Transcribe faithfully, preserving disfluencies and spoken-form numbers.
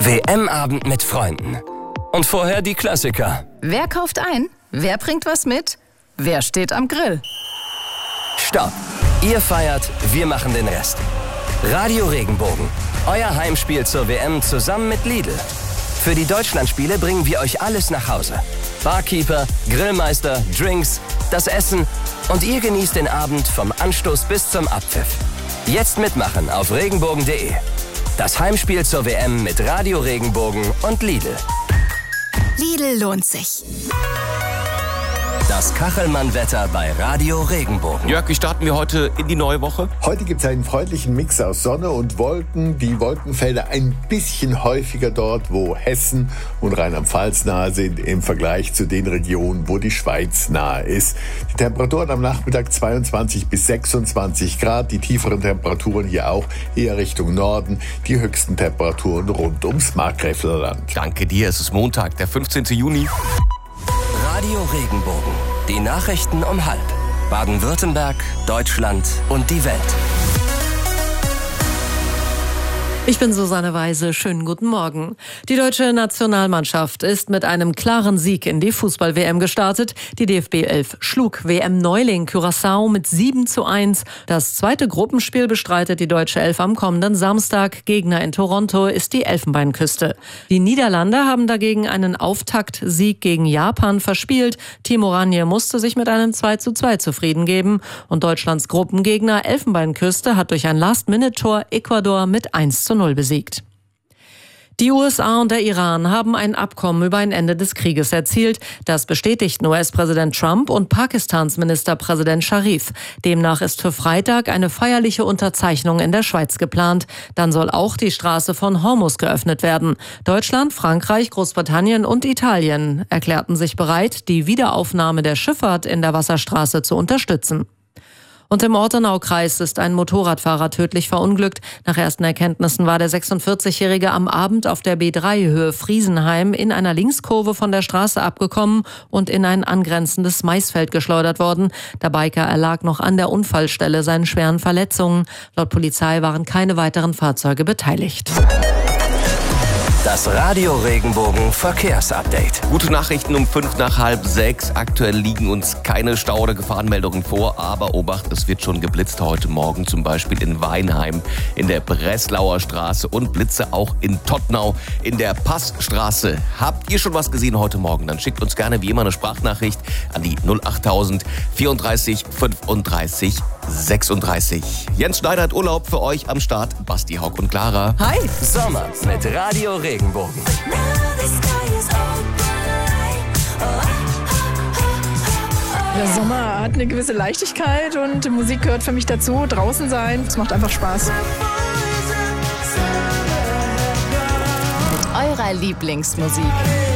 W M-Abend mit Freunden. Und vorher die Klassiker. Wer kauft ein? Wer bringt was mit? Wer steht am Grill? Stopp! Ihr feiert, wir machen den Rest. Radio Regenbogen. Euer Heimspiel zur W M zusammen mit Lidl. Für die Deutschlandspiele bringen wir euch alles nach Hause. Barkeeper, Grillmeister, Drinks, das Essen und ihr genießt den Abend vom Anstoß bis zum Abpfiff. Jetzt mitmachen auf regenbogen punkt de. Das Heimspiel zur W M mit Radio Regenbogen und Lidl. Lidl lohnt sich. Das Kachelmann-Wetter bei Radio Regenbogen. Jörg, wie starten wir heute in die neue Woche? Heute gibt es einen freundlichen Mix aus Sonne und Wolken. Die Wolkenfelder ein bisschen häufiger dort, wo Hessen und Rheinland-Pfalz nahe sind, im Vergleich zu den Regionen, wo die Schweiz nahe ist. Die Temperaturen am Nachmittag zweiundzwanzig bis sechsundzwanzig Grad. Die tieferen Temperaturen hier auch eher Richtung Norden. Die höchsten Temperaturen rund ums Markgräflerland. Danke dir, es ist Montag, der fünfzehnten Juni. Radio Regenbogen. Die Nachrichten um halb. Baden-Württemberg, Deutschland und die Welt. Ich bin Susanne Weise. Schönen guten Morgen. Die deutsche Nationalmannschaft ist mit einem klaren Sieg in die Fußball-W M gestartet. Die D F B elf schlug W M-Neuling Curaçao mit sieben zu eins. Das zweite Gruppenspiel bestreitet die deutsche Elf am kommenden Samstag. Gegner in Toronto ist die Elfenbeinküste. Die Niederlande haben dagegen einen Auftaktsieg gegen Japan verspielt. Timo Ranje musste sich mit einem zwei zu zwei zufrieden geben. Und Deutschlands Gruppengegner Elfenbeinküste hat durch ein Last-Minute-Tor Ecuador mit eins zu null besiegt. Die U S A und der Iran haben ein Abkommen über ein Ende des Krieges erzielt. Das bestätigten U S-Präsident Trump und Pakistans Ministerpräsident Sharif. Demnach ist für Freitag eine feierliche Unterzeichnung in der Schweiz geplant. Dann soll auch die Straße von Hormuz geöffnet werden. Deutschland, Frankreich, Großbritannien und Italien erklärten sich bereit, die Wiederaufnahme der Schifffahrt in der Wasserstraße zu unterstützen. Und im Ortenaukreis ist ein Motorradfahrer tödlich verunglückt. Nach ersten Erkenntnissen war der sechsundvierzigjährige am Abend auf der B drei Höhe Friesenheim in einer Linkskurve von der Straße abgekommen und in ein angrenzendes Maisfeld geschleudert worden. Der Biker erlag noch an der Unfallstelle seinen schweren Verletzungen. Laut Polizei waren keine weiteren Fahrzeuge beteiligt. Das Radio Regenbogen Verkehrsupdate. Gute Nachrichten um fünf nach halb sechs. Aktuell liegen uns keine Stau- oder Gefahrenmeldungen vor, aber Obacht, es wird schon geblitzt heute Morgen, zum Beispiel in Weinheim, in der Breslauer Straße und Blitze auch in Tottnau, in der Passstraße. Habt ihr schon was gesehen heute Morgen? Dann schickt uns gerne wie immer eine Sprachnachricht an die null achttausend vierunddreißig fünfunddreißig sechsunddreißig. Jens Schneider hat Urlaub, für euch am Start Basti, Haug und Clara. Hi! Sommer mit Radio Regenbogen. Der Sommer hat eine gewisse Leichtigkeit und Musik gehört für mich dazu. Draußen sein, es macht einfach Spaß. Mit eurer Lieblingsmusik.